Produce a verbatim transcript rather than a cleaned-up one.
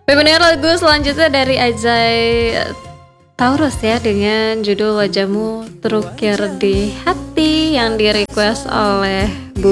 Kemudian lagu selanjutnya dari Ajay Taurus ya, dengan judul Wajahmu Terukir di Hati, yang di request oleh